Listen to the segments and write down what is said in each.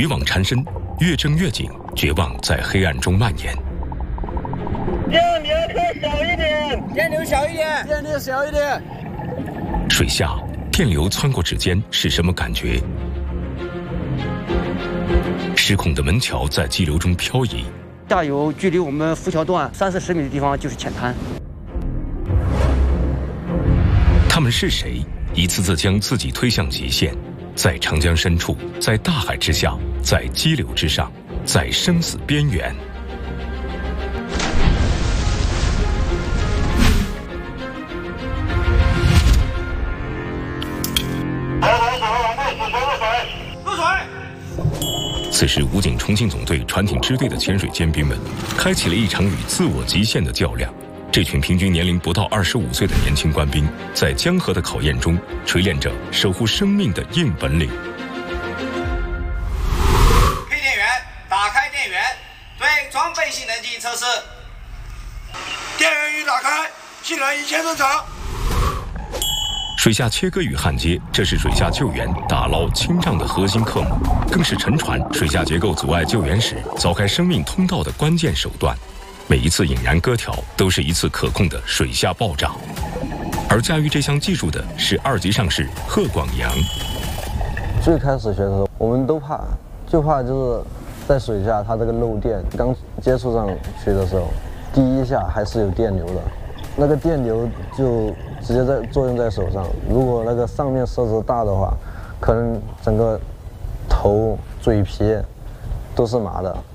鬼网缠身，越挣越紧，绝望在黑暗中蔓延。 电流可小一点， 电流小一点，电流小一点。 水下电流穿过指尖是什么感觉？失控的门桥在激流中漂移。 下游距离我们浮桥段30-40米的地方就是浅滩。 他们是谁？一次次将自己推向极限，在长江深处，在大海之下，在激流之上，在生死边缘。此时，武警重庆总队船艇支队的潜水尖兵们开启了一场与自我极限的较量。这群平均年龄不到25岁的年轻官兵，在江河的考验中锤炼着守护生命的硬本领。 配电源，打开电源，对装备性能进行测试。 电源已打开，性能一切正常。 水下切割与焊接，这是水下救援、打捞、清障的核心科目，更是沉船、水下结构阻碍救援时凿开生命通道的关键手段。每一次引燃割条，都是一次可控的水下爆炸。而驾驭这项技术的是2级上士贺广阳。 最开始学的时候，我们都怕，就怕就是在水下它这个漏电，刚接触上去的时候，第一下还是有电流的，那个电流就直接作用在手上。如果那个上面设置大的话，可能整个头、嘴皮都是麻的。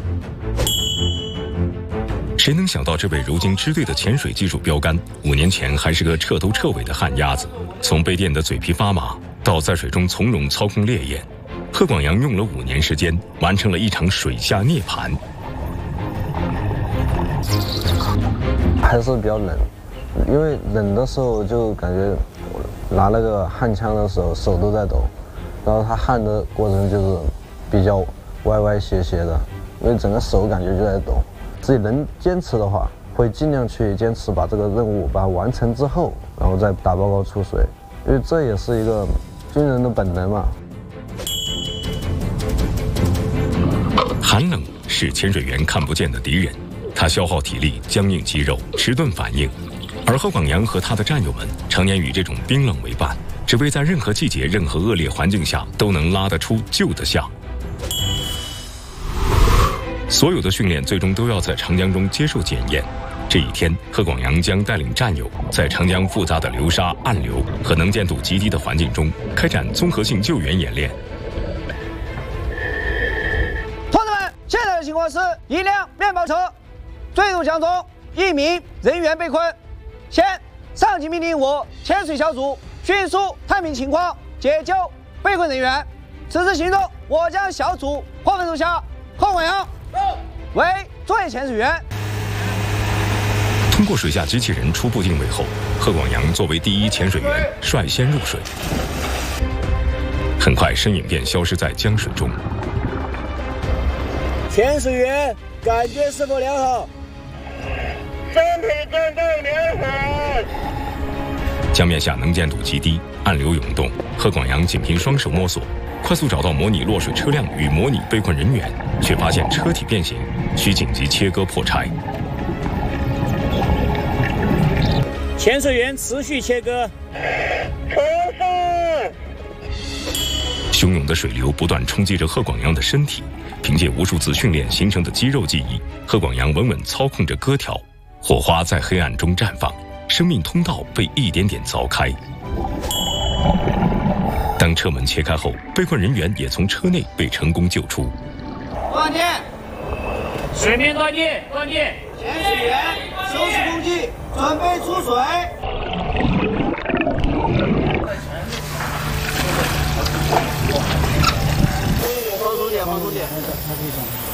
谁能想到这位如今支队的潜水技术标杆，5年前还是个彻头彻尾的旱鸭子？从被电的嘴皮发麻，到在水中从容操控烈焰，贺广阳用了5年时间，完成了一场水下涅槃。 还是比较冷，因为冷的时候就感觉拿那个焊枪的时候手都在抖，然后它焊的过程就是比较歪歪斜斜的，因为整个手感觉就在抖。自己能坚持的话，会尽量去坚持把这个任务把它完成之后，然后再打报告出水，因为这也是一个军人的本能嘛。 寒冷是潜水员看不见的敌人，他消耗体力、僵硬肌肉、迟钝反应，而贺广阳和他的战友们常年与这种冰冷为伴，只为在任何季节、任何恶劣环境下都能拉得出、救得下。所有的训练最终都要在长江中接受检验。这一天，贺广阳将带领战友在长江复杂的流沙、暗流和能见度极低的环境中开展综合性救援演练。 同志们，现在的情况是一辆面包车坠入江中，1名人员被困。现上级命令我潜水小组迅速探明情况，解救被困人员。此次行动，我将小组划分如下：贺广阳为作业潜水员。 通过水下机器人初步定位后，贺广阳作为第1潜水员率先入水，很快身影便消失在江水中。 潜水员感觉是否良好？ 身体状态良好。 江面下能见度极低，暗流涌动，贺广阳仅凭双手摸索，快速找到模拟落水车辆与模拟被困人员，却发现车体变形，需紧急切割破拆。 潜水员持续切割。 汹涌的水流不断冲击着贺广阳的身体，凭借无数次训练形成的肌肉记忆，贺广阳稳稳操控着割条，火花在黑暗中绽放，生命通道被一点点凿开。当车门切开后，被困人员也从车内被成功救出。 断电， 水面断电，断电。 潜水员收拾工具，准备出水。放松点，放松点。